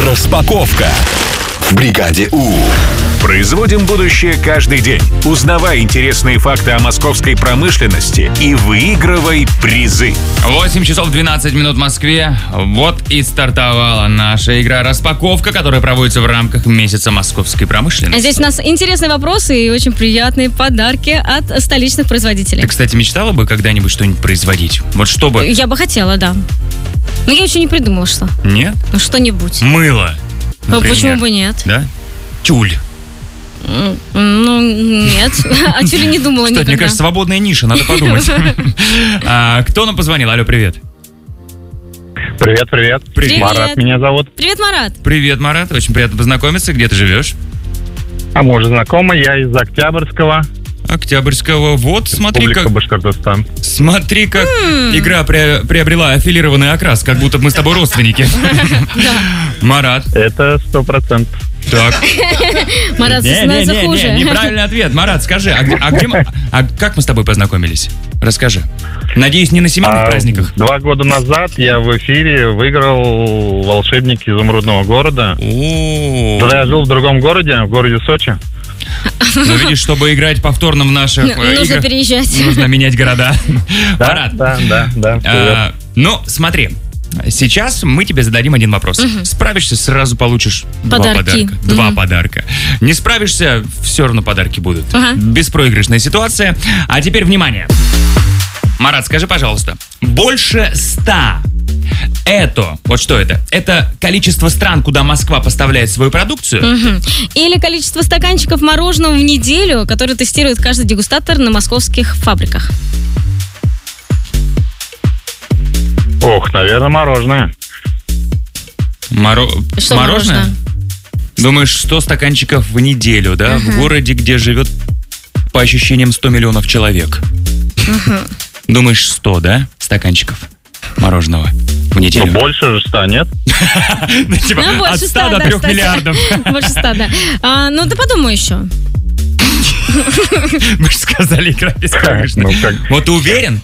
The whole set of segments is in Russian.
Распаковка в бригаде У. Производим будущее каждый день. Узнавай интересные факты о московской промышленности и выигрывай призы. 8 часов 12 минут в Москве. Вот и стартовала наша игра «Распаковка», которая проводится в рамках месяца московской промышленности. Здесь у нас интересные вопросы и очень приятные подарки от столичных производителей. Ты, кстати, мечтала бы когда-нибудь что-нибудь производить? Вот что бы... Я бы хотела, да. Но я еще не придумала, что. Нет? Ну, что-нибудь. Мыло, например. Почему бы нет? Да? Тюль. Ну, нет. О тюле не думала никогда. Мне кажется, свободная ниша, надо подумать. Кто нам позвонил? Алло, привет. Привет. Привет. Марат меня зовут. Привет, Марат. Привет, Марат. Очень приятно познакомиться. Где ты живешь? А мы уже знакомы, я из Октябрьского. Октябрьского. Вот, смотри, Республика Башкортостан. Смотри, как игра приобрела аффилированный окрас, как будто мы с тобой родственники. Марат. Это 100%. Так. Марат становится хуже. Неправильный ответ. Марат, скажи, а как мы с тобой познакомились? Расскажи. Надеюсь, не на семейных праздниках? 2 года назад я в эфире выиграл «Волшебник изумрудного города». Тогда я жил в другом городе, в городе Сочи. Ну, видишь, чтобы играть повторно в наших играх, нужно переезжать. Нужно менять города. Марат. Да. Ну, смотри. Сейчас мы тебе зададим один вопрос. Справишься, сразу получишь два подарка. Не справишься, все равно подарки будут. Беспроигрышная ситуация. А теперь внимание. Марат, скажи, пожалуйста, больше 100. Вот что это? Это количество стран, куда Москва поставляет свою продукцию? Или количество стаканчиков мороженого в неделю, которые тестирует каждый дегустатор на московских фабриках? Ох, наверное, мороженое. Что мороженое? Думаешь, 100 стаканчиков в неделю, да? В городе, где живет, по ощущениям, 100 миллионов человек. Думаешь, 100, да? Стаканчиков мороженого в неделю? Ну, больше же 100, нет? От 100 до 3 миллиардов. Больше 100, да. Ну, ты подумай еще. Мы же сказали, игра беспроигрышная. Вот ты уверен?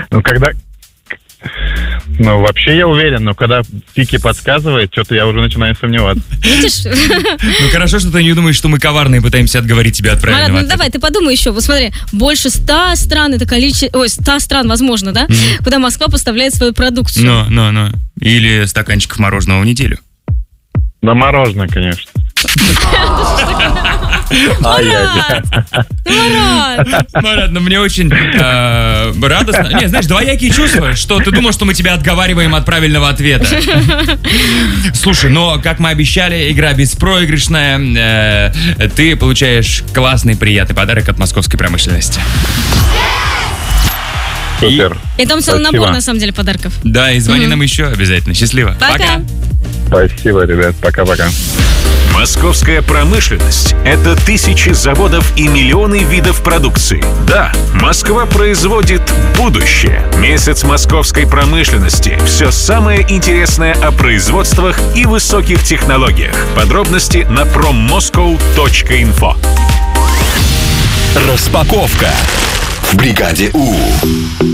Ну, вообще я уверен, но когда Фики подсказывает, что-то я уже начинаю сомневаться. Видишь? Ну, хорошо, что ты не думаешь, что мы коварные, пытаемся отговорить тебя от правильного Марат, ответа. давай, ты подумай еще. Вот смотри, больше 100 стран, это количество... Ой, 100 стран, возможно, да? Куда Москва поставляет свою продукцию. Ну. Или стаканчиков мороженого в неделю. Да, мороженое, конечно. Марат! Ну мне очень радостно. Не, знаешь, двоякие чувства, что ты думал, что мы тебя отговариваем от правильного ответа. Слушай, но, как мы обещали, игра беспроигрышная. Ты получаешь классный, приятный подарок от московской промышленности. Супер. И там целый набор, на самом деле, подарков. Да, и звони нам еще обязательно. Счастливо. Пока. Спасибо, ребят. Пока-пока. Московская промышленность – это тысячи заводов и миллионы видов продукции. Да, Москва производит будущее. Месяц московской промышленности. Все самое интересное о производствах и высоких технологиях. Подробности на prommoscow.info. Распаковка в бригаде У.